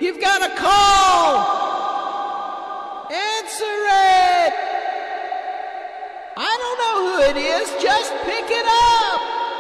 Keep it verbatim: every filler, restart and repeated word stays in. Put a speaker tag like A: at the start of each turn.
A: You've got a call! Answer it! I don't know who it is, just pick it up!